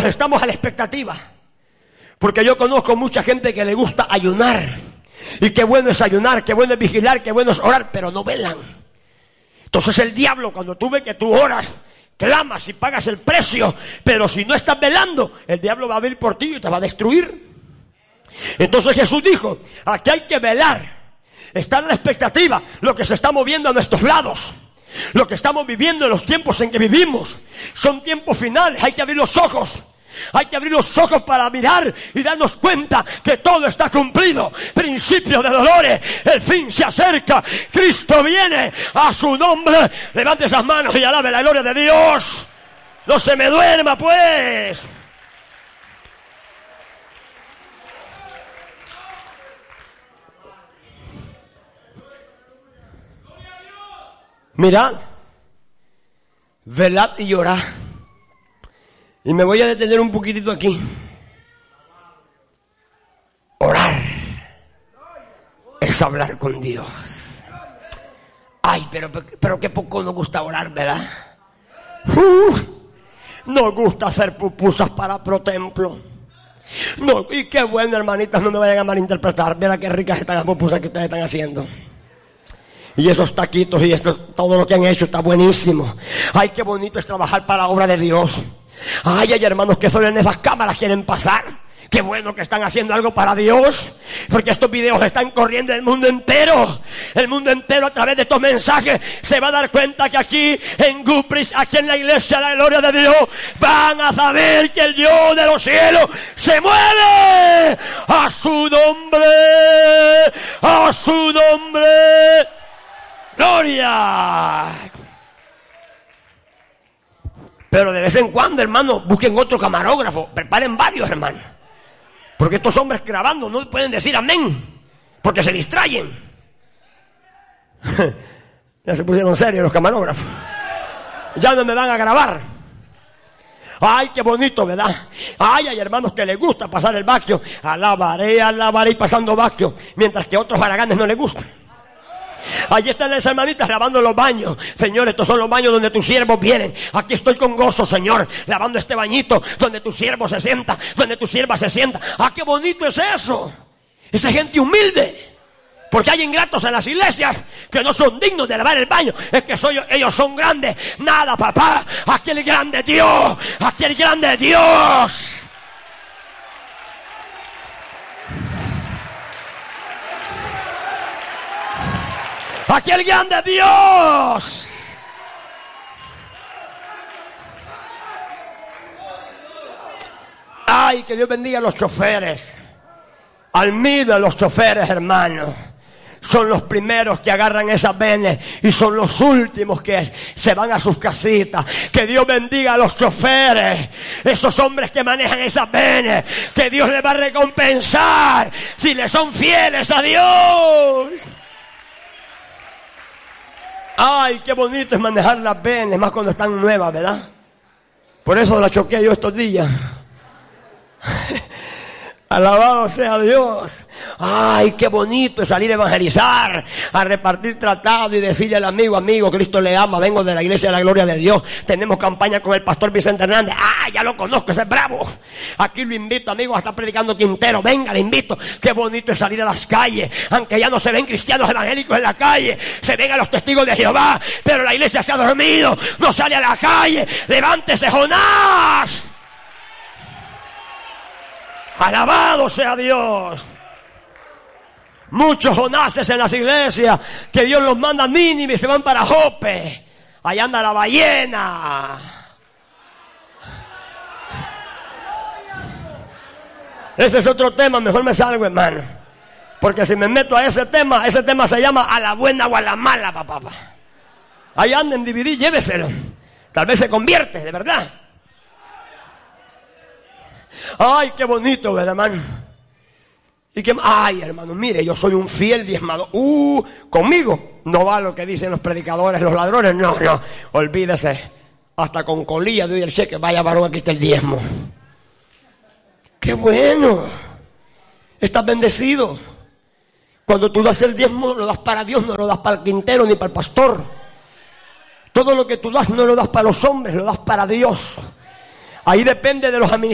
todos estamos a la expectativa. Porque yo conozco mucha gente que le gusta ayunar. Y qué bueno es ayunar, qué bueno es vigilar, qué bueno es orar, pero no velan. Entonces el diablo, cuando tú ves que tú oras, clamas y pagas el precio, pero si no estás velando, el diablo va a venir por ti y te va a destruir. Entonces Jesús dijo, aquí hay que velar, estar en la expectativa, lo que se está moviendo a nuestros lados, lo que estamos viviendo en los tiempos en que vivimos, son tiempos finales, hay que abrir los ojos. Hay que abrir los ojos para mirar y darnos cuenta que todo está cumplido. Principio de dolores, el fin se acerca, Cristo viene, a su nombre. Levante esas manos y alabe la gloria de Dios. No se me duerma pues. Mirad, velad y llorad. Y me voy a detener un poquitito aquí. Orar es hablar con Dios. Ay, pero qué poco nos gusta orar, ¿verdad? Nos gusta hacer pupusas para protemplo. No, y qué bueno, hermanitas, no me vayan a malinterpretar. Mira qué ricas están las pupusas que ustedes están haciendo. Y esos taquitos y eso, todo lo que han hecho está buenísimo. Ay, qué bonito es trabajar para la obra de Dios. Ay, hay hermanos que solo en esas cámaras quieren pasar. Qué bueno que están haciendo algo para Dios, porque estos videos están corriendo en el mundo entero. El mundo entero a través de estos mensajes se va a dar cuenta que aquí en Gupris, aquí en la iglesia, la gloria de Dios, van a saber que el Dios de los cielos se mueve. A su nombre, a su nombre, gloria. Pero de vez en cuando, hermano, busquen otro camarógrafo. Preparen varios, hermano. Porque estos hombres grabando no pueden decir amén. Porque se distraen. Ya se pusieron serios los camarógrafos. Ya no me van a grabar. Ay, qué bonito, ¿verdad? Ay, hay hermanos que les gusta pasar el vacío. Alabaré y pasando vacío. Mientras que a otros haraganes no les gusta. Allí están las hermanitas lavando los baños. Señor, estos son los baños donde tus siervos vienen. Aquí estoy con gozo, Señor, lavando este bañito donde tu siervo se sienta, donde tu sierva se sienta. ¡Ah, qué bonito es eso! Esa gente humilde. Porque hay ingratos en las iglesias que no son dignos de lavar el baño. Es que ellos son grandes. Nada, papá. Aquí el grande Dios. Aquí el grande Dios. Aquí el grande Dios. Ay, que Dios bendiga a los choferes. Admiro a los choferes, hermano. Son los primeros que agarran esas venes y son los últimos que se van a sus casitas. Que Dios bendiga a los choferes, esos hombres que manejan esas venes. Que Dios les va a recompensar si les son fieles a Dios. Ay, qué bonito es manejar las venes, más cuando están nuevas, ¿verdad? Por eso la choqué yo estos días. Alabado sea Dios. Ay, qué bonito es salir a evangelizar, a repartir tratados y decirle al amigo, Cristo le ama, vengo de la iglesia de la gloria de Dios. Tenemos campaña con el pastor Vicente Hernández. Ah, ya lo conozco, ese es bravo. Aquí lo invito, amigo, a estar predicando Quintero. Venga, le invito. Qué bonito es salir a las calles, aunque ya no se ven cristianos evangélicos en la calle, se ven a los testigos de Jehová, pero la iglesia se ha dormido, no sale a la calle. Levántese, Jonás. Alabado sea Dios. Muchos Jonases en las iglesias que Dios los manda a Nínive y se van para Jope. Allá anda la ballena. Ese es otro tema, mejor me salgo, hermano. Porque si me meto a ese tema se llama a la buena o a la mala, papá. Ahí anda en DVD, lléveselo. Tal vez se convierte, de verdad. Ay, qué bonito, ¿verdad, hermano? Y que, ay, hermano, mire, yo soy un fiel diezmador. Conmigo no va lo que dicen los predicadores, los ladrones. No, olvídese. Hasta con colilla doy el cheque. Vaya, varón, aquí está el diezmo. ¡Qué bueno! Estás bendecido. Cuando tú das el diezmo, lo das para Dios, no lo das para el Quintero ni para el pastor. Todo lo que tú das no lo das para los hombres, lo das para Dios. Ahí depende de los administradores.